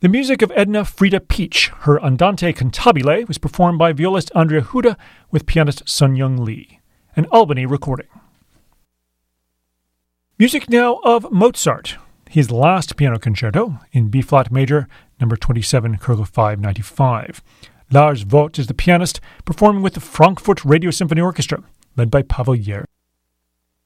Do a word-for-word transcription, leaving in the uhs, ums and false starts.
The music of Edna Frida Peach, her Andante Cantabile, was performed by violist Andrea Huda with pianist Sun Young Lee, an Albany recording. Music now of Mozart, his last piano concerto in B-flat major, number twenty-seven, Kurgel five ninety-five. Lars Vogt is the pianist, performing with the Frankfurt Radio Symphony Orchestra, led by Pavel Yer.